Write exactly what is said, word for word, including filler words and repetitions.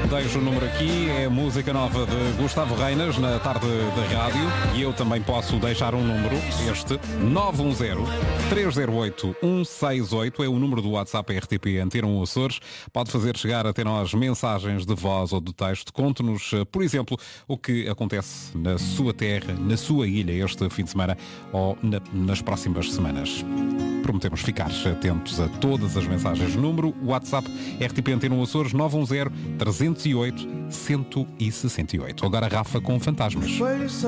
Deixo o número aqui, é a música nova de Gustavo Reinas na tarde da rádio e eu também posso deixar um número, este nove um zero, três zero oito, um seis oito é o número do WhatsApp R T P Antena um Açores. Pode fazer chegar até nós mensagens de voz ou de texto. Conte-nos, por exemplo, o que acontece na sua terra, na sua ilha este fim de semana ou na, nas próximas semanas. Prometemos ficar atentos a todas as mensagens. Número WhatsApp R T P Antena um Açores nove um zero, trezentos e oito, cento e sessenta e oito. Agora Rafa com Fantasmas.